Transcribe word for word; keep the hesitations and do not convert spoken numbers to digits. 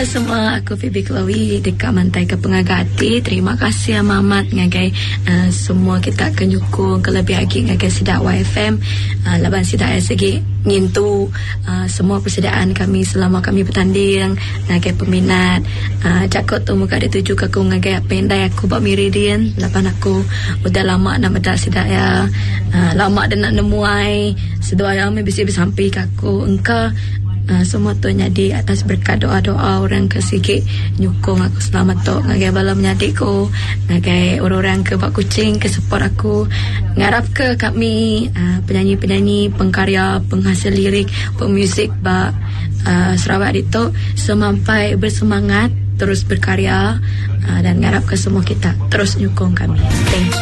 semua, aku Phoebe Chloe dekat Mantai ke Pengagati. Terima kasih amat ngagai uh, semua kita akan nyukung kelebih lagi ngagai Sidak Y F M. Uh, laban Sidak S G ngintu uh, semua persediaan kami selama kami bertanding ngagai peminat. Uh, jakut tu muka dituju ke aku ngagai pendai aku buat Meridian. Laban aku udah lama nak medak Sidak ya. Uh, lama dah nak nemuai. Sedua yang bisa sampai ke aku engkau. Uh, semua tu nyadi atas berkat doa-doa orang ke sikit nyukung aku selamat tu ngagai balam nyadik ko ngagai orang-orang ke bak kucing ke support aku ngarap ke kami uh, penyanyi-penyanyi pengkarya penghasil lirik pemuzik bak uh, Sarawak itu semampai bersemangat terus berkarya uh, dan ngarap ke semua kita terus nyukung kami. Thank you.